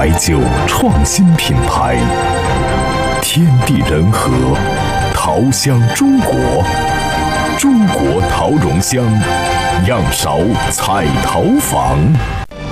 怀旧创新品牌，天地人和，桃香中国，中国桃蓉香，样勺彩桃坊。